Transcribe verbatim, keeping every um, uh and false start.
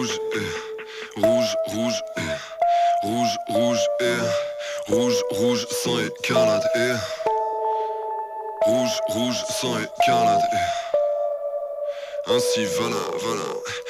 rouge, et rouge, rouge, et rouge, rouge, et rouge, rouge, sang écarlate, et rouge, rouge, sang écarlate, et ainsi voilà, voilà.